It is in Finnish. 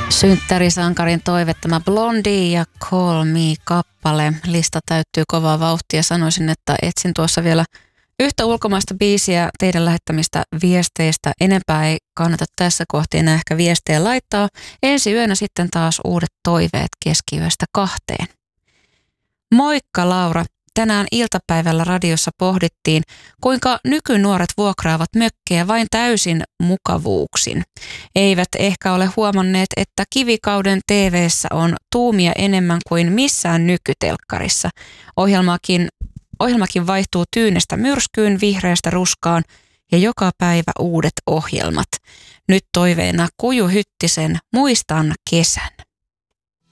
Synttärisankarin toivettama Blondie ja Call Me-kappale. Lista täyttyy kovaa vauhtia. Sanoisin, että etsin tuossa vielä yhtä ulkomaista biisiä teidän lähettämistä viesteistä. Enempää ei kannata tässä kohti enää ehkä viestejä laittaa. Ensi yönä sitten taas uudet toiveet keskiyöstä 2:00. Moikka Laura. Tänään iltapäivällä radiossa pohdittiin, kuinka nykynuoret vuokraavat mökkejä vain täysin mukavuuksin. Eivät ehkä ole huomanneet, että kivikauden TV:ssä on tuumia enemmän kuin missään nykytelkkarissa. Ohjelmakin vaihtuu tyynestä myrskyyn, vihreästä ruskaan ja joka päivä uudet ohjelmat. Nyt toiveena Kuju Hyttisen Muistan kesän.